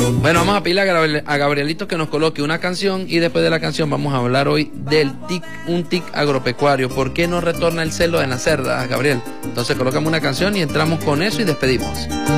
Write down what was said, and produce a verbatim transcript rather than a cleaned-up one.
Bueno, vamos a pedirle a, Gabriel, a Gabrielito que nos coloque una canción y después de la canción vamos a hablar hoy del tic, un tic agropecuario. ¿Por qué no retorna el celo en las cerdas, Gabriel? Entonces colócame una canción y entramos con eso y despedimos.